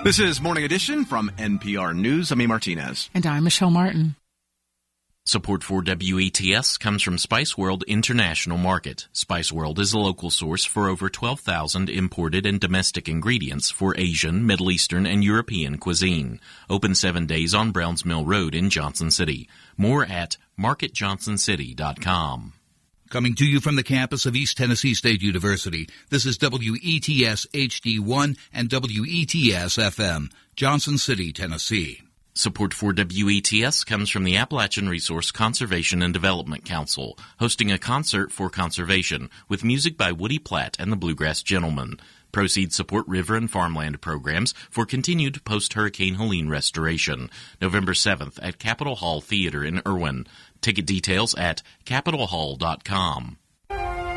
This is Morning Edition from NPR News. I'm A. Martinez. And I'm Michelle Martin. Support for WETS comes from Spice World International Market. Spice World is a local source for over 12,000 imported and domestic ingredients for Asian, Middle Eastern, and European cuisine. Open 7 days on Browns Mill Road in Johnson City. More at marketjohnsоncity.com. Coming to you from the campus of East Tennessee State University, this is WETS HD1 and WETS FM, Johnson City, Tennessee. Support for WETS comes from the Appalachian Resource Conservation and Development Council, hosting a concert for conservation with music by Woody Platt and the Bluegrass Gentlemen. Proceeds support river and farmland programs for continued post-Hurricane Helene restoration. November 7th at Capitol Hall Theater in Irwin. Ticket details at capitolhall.com.